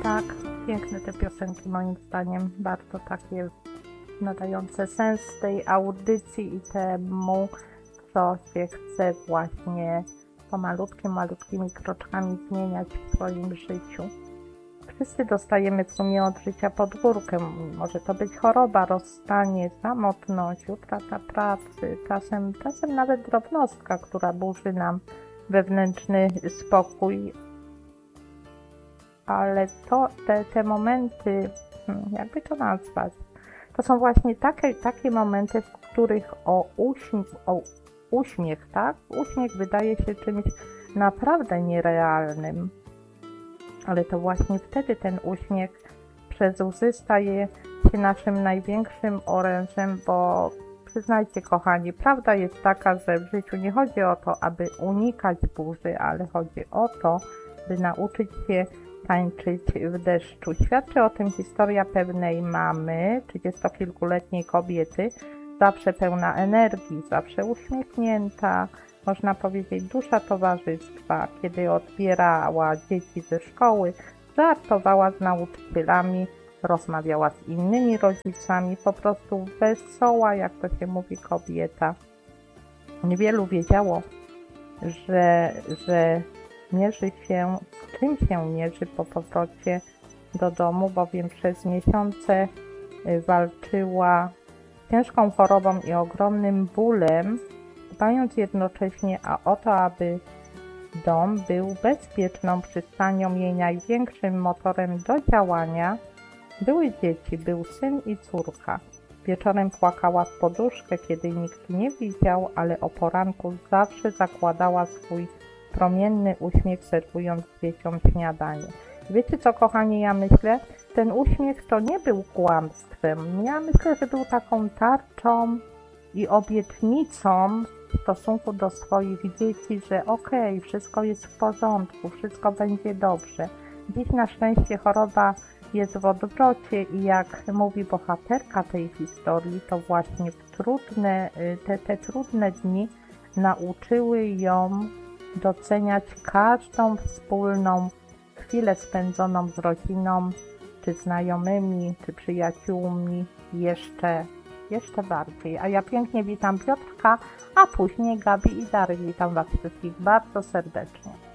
Tak, piękne te piosenki moim zdaniem, bardzo takie nadające sens tej audycji i temu, co się chce właśnie malutkimi kroczkami zmieniać w swoim życiu. Wszyscy dostajemy w sumie od życia pod górkę. Może to być choroba, rozstanie, samotność, utrata pracy, czasem nawet drobnostka, która burzy nam wewnętrzny spokój. Ale te momenty, jakby to nazwać, to są właśnie takie momenty, w których uśmiech, tak? Uśmiech wydaje się czymś naprawdę nierealnym. Ale to właśnie wtedy ten uśmiech przez łzy staje się naszym największym orężem, bo przyznajcie, kochani, prawda jest taka, że w życiu nie chodzi o to, aby unikać burzy, ale chodzi o to, by nauczyć się tańczyć w deszczu. Świadczy o tym historia pewnej mamy, 30-kilkuletniej kobiety, zawsze pełna energii, zawsze uśmiechnięta, można powiedzieć dusza towarzystwa. Kiedy odbierała dzieci ze szkoły, żartowała z nauczycielami, rozmawiała z innymi rodzicami, po prostu wesoła, jak to się mówi, kobieta. Niewielu wiedziało, że mierzy się, z czym się mierzy po powrocie do domu, bowiem przez miesiące walczyła z ciężką chorobą i ogromnym bólem, dbając jednocześnie o to, aby dom był bezpieczną przystanią. Jej największym motorem do działania były dzieci, był syn i córka. Wieczorem płakała w poduszkę, kiedy nikt nie widział, ale o poranku zawsze zakładała swój promienny uśmiech, serwując dzieciom śniadanie. Wiecie co, kochani, ja myślę, ten uśmiech to nie był kłamstwem. Ja myślę, że był taką tarczą i obietnicą w stosunku do swoich dzieci, że okej, wszystko jest w porządku, wszystko będzie dobrze. Dziś na szczęście choroba jest w odwrocie i jak mówi bohaterka tej historii, to właśnie te trudne dni nauczyły ją doceniać każdą wspólną chwilę spędzoną z rodziną, czy znajomymi, czy przyjaciółmi jeszcze bardziej. A ja pięknie witam Piotrka, a później Gabi i Dary. Witam Was wszystkich bardzo serdecznie.